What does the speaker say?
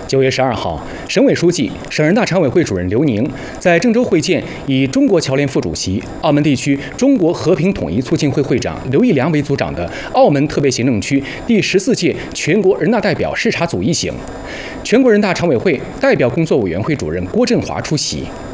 9月12号，省委书记、省人大常委会主任刘宁在郑州会见以中国侨联副主席、澳门地区中国和平统一促进会会长刘义良为组长的澳门特别行政区第14届全国人大代表视察组一行。全国人大常委会代表工作委员会主任郭振华出席。